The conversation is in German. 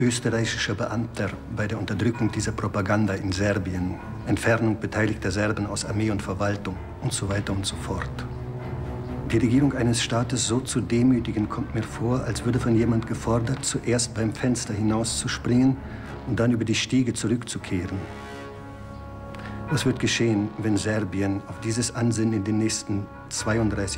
österreichischer Beamter bei der Unterdrückung dieser Propaganda in Serbien, Entfernung beteiligter Serben aus Armee und Verwaltung und so weiter und so fort. Die Regierung eines Staates so zu demütigen, kommt mir vor, als würde von jemand gefordert, zuerst beim Fenster hinauszuspringen und dann über die Stiege zurückzukehren. Was wird geschehen, wenn Serbien auf dieses Ansinnen in den nächsten 32